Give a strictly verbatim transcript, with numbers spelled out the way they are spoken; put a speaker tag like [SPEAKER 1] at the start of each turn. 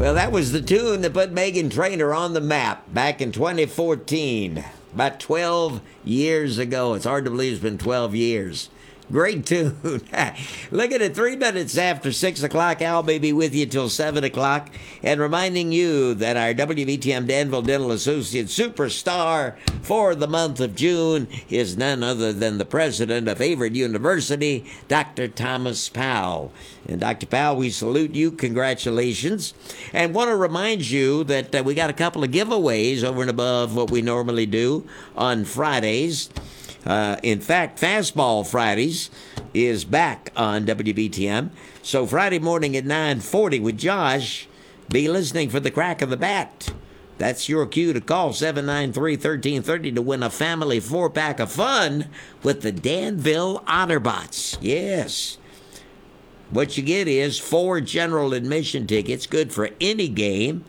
[SPEAKER 1] Well, that was the tune that put Meghan Trainor on the map back in twenty fourteen, about twelve years ago. It's hard to believe it's been twelve years. Great tune. Look at it, three minutes after six o'clock. Al may be with you till seven o'clock. And reminding you that our W V T M Danville Dental Associate superstar for the month of June is none other than the president of Hayward University, Doctor Thomas Powell. And Doctor Powell, we salute you. Congratulations. And want to remind you that uh, we got a couple of giveaways over and above what we normally do on Fridays. Uh, in fact, Fastball Fridays is back on W B T M. So Friday morning at nine forty with Josh, be listening for the crack of the bat. That's your cue to call seven nine three, one three three zero to win a family four-pack of fun with the Danville Otterbots. Yes. What you get is four general admission tickets, good for any game.